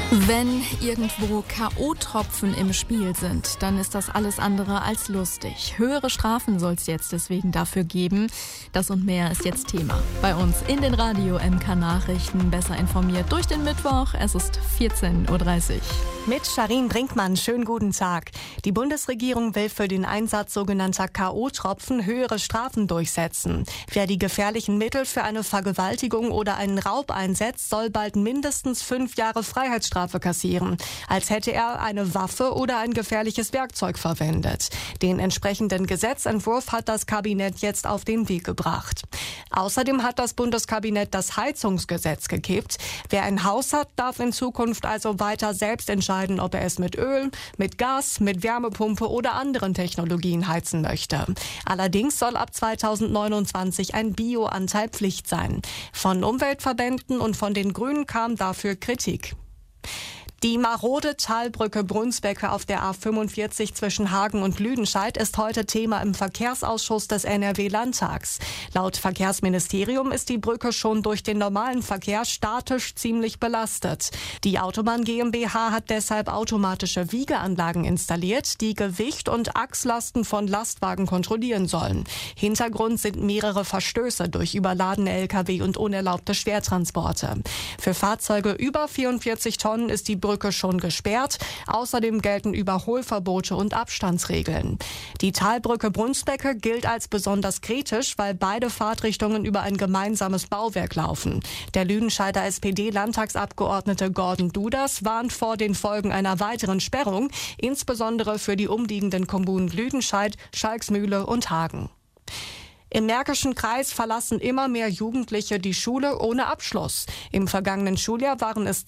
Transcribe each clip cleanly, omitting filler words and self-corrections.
Wenn irgendwo K.O.-Tropfen im Spiel sind, dann ist das alles andere als lustig. Höhere Strafen soll es jetzt deswegen dafür geben. Das und mehr ist jetzt Thema bei uns in den Radio MK Nachrichten. Besser informiert durch den Mittwoch. Es ist 14.30 Uhr. Mit Sharin Brinkmann, schönen guten Tag. Die Bundesregierung will für den Einsatz sogenannter K.O.-Tropfen höhere Strafen durchsetzen. Wer die gefährlichen Mittel für eine Vergewaltigung oder einen Raub einsetzt, soll bald mindestens 5 Jahre Freiheitsstrafe kassieren, als hätte er eine Waffe oder ein gefährliches Werkzeug verwendet. Den entsprechenden Gesetzentwurf hat das Kabinett jetzt auf den Weg gebracht. Außerdem hat das Bundeskabinett das Heizungsgesetz gekippt. Wer ein Haus hat, darf in Zukunft also weiter selbst entscheiden, ob er es mit Öl, mit Gas, mit Wärmepumpe oder anderen Technologien heizen möchte. Allerdings soll ab 2029 ein Bioanteil Pflicht sein. Von Umweltverbänden und von den Grünen kam dafür Kritik. Die marode Talbrücke Brunsbecke auf der A45 zwischen Hagen und Lüdenscheid ist heute Thema im Verkehrsausschuss des NRW-Landtags. Laut Verkehrsministerium ist die Brücke schon durch den normalen Verkehr statisch ziemlich belastet. Die Autobahn GmbH hat deshalb automatische Wiegeanlagen installiert, die Gewicht und Achslasten von Lastwagen kontrollieren sollen. Hintergrund sind mehrere Verstöße durch überladene Lkw und unerlaubte Schwertransporte. Für Fahrzeuge über 44 Tonnen ist die Brücke schon gesperrt. Außerdem gelten Überholverbote und Abstandsregeln. Die Talbrücke Brunsbecke gilt als besonders kritisch, weil beide Fahrtrichtungen über ein gemeinsames Bauwerk laufen. Der Lüdenscheider SPD-Landtagsabgeordnete Gordon Dudas warnt vor den Folgen einer weiteren Sperrung, insbesondere für die umliegenden Kommunen Lüdenscheid, Schalksmühle und Hagen. Im Märkischen Kreis verlassen immer mehr Jugendliche die Schule ohne Abschluss. Im vergangenen Schuljahr waren es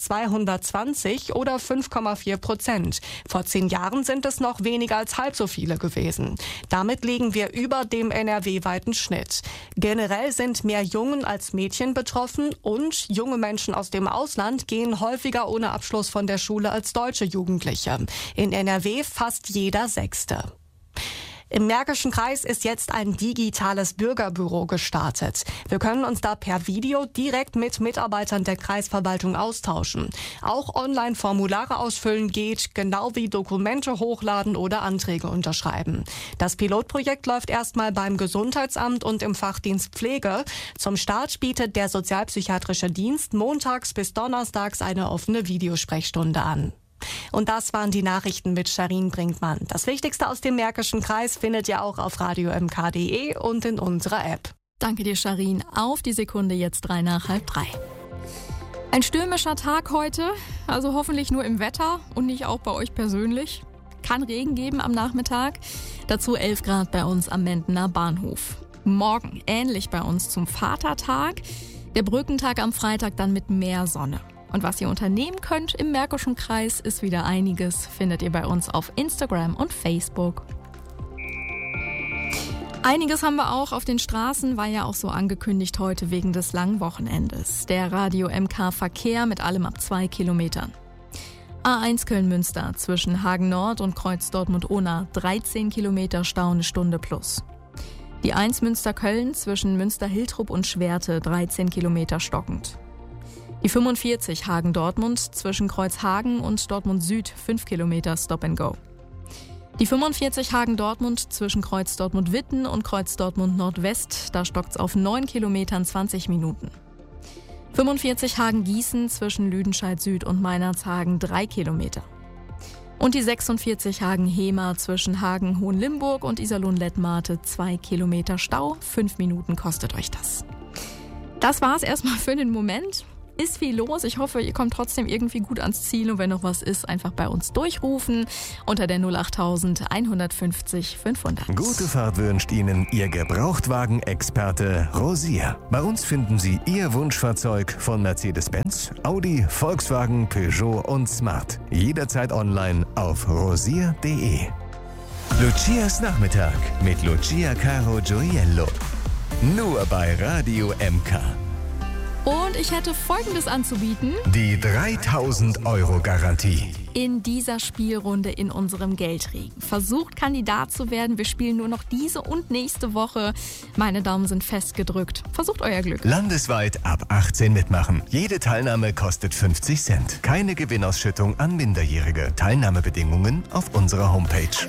220 oder 5,4%. Vor 10 Jahren sind es noch weniger als halb so viele gewesen. Damit liegen wir über dem NRW-weiten Schnitt. Generell sind mehr Jungen als Mädchen betroffen und junge Menschen aus dem Ausland gehen häufiger ohne Abschluss von der Schule als deutsche Jugendliche. In NRW fast jeder Sechste. Im Märkischen Kreis ist jetzt ein digitales Bürgerbüro gestartet. Wir können uns da per Video direkt mit Mitarbeitern der Kreisverwaltung austauschen. Auch online Formulare ausfüllen geht, genau wie Dokumente hochladen oder Anträge unterschreiben. Das Pilotprojekt läuft erstmal beim Gesundheitsamt und im Fachdienst Pflege. Zum Start bietet der Sozialpsychiatrische Dienst montags bis donnerstags eine offene Videosprechstunde an. Und das waren die Nachrichten mit Sharin Brinkmann. Das Wichtigste aus dem Märkischen Kreis findet ihr auch auf radiomk.de und in unserer App. Danke dir, Sharin. Auf die Sekunde jetzt 3 nach halb 3. Ein stürmischer Tag heute, also hoffentlich nur im Wetter und nicht auch bei euch persönlich. Kann Regen geben am Nachmittag. Dazu 11 Grad bei uns am Mendener Bahnhof. Morgen ähnlich bei uns zum Vatertag. Der Brückentag am Freitag dann mit mehr Sonne. Und was ihr unternehmen könnt im Märkischen Kreis, ist wieder einiges. Findet ihr bei uns auf Instagram und Facebook. Einiges haben wir auch auf den Straßen, war ja auch so angekündigt heute wegen des langen Wochenendes. Der Radio MK Verkehr mit allem ab 2 Kilometern. A1 Köln-Münster zwischen Hagen Nord und Kreuz Dortmund-Ohna 13 Kilometer Stau, eine Stunde plus. Die 1 Münster-Köln zwischen Münster-Hiltrup und Schwerte 13 Kilometer stockend. Die 45 Hagen-Dortmund zwischen Kreuzhagen und Dortmund Süd 5 Kilometer Stop and Go. Die 45 Hagen-Dortmund zwischen Kreuz Dortmund-Witten und Kreuz Dortmund Nordwest, da stockt's auf 9 Kilometern 20 Minuten. 45 Hagen-Gießen zwischen Lüdenscheid Süd und Meinerzhagen 3 Kilometer. Und die 46 Hagen-Hemer zwischen Hagen-Hohenlimburg und Iserlohn-Lettmate 2 Kilometer Stau, 5 Minuten kostet euch das. Das war's erstmal für den Moment. Ist viel los. Ich hoffe, ihr kommt trotzdem irgendwie gut ans Ziel. Und wenn noch was ist, einfach bei uns durchrufen unter der 08000 150 500. Gute Fahrt wünscht Ihnen Ihr Gebrauchtwagen-Experte Rosier. Bei uns finden Sie Ihr Wunschfahrzeug von Mercedes-Benz, Audi, Volkswagen, Peugeot und Smart. Jederzeit online auf rosier.de. Lucias Nachmittag mit Lucia Caro Gioiello. Nur bei Radio MK. Und ich hätte Folgendes anzubieten. Die 3.000 Euro Garantie. In dieser Spielrunde in unserem Geldregen. Versucht, Kandidat zu werden. Wir spielen nur noch diese und nächste Woche. Meine Daumen sind fest gedrückt. Versucht euer Glück. Landesweit ab 18 mitmachen. Jede Teilnahme kostet 50 Cent. Keine Gewinnausschüttung an Minderjährige. Teilnahmebedingungen auf unserer Homepage.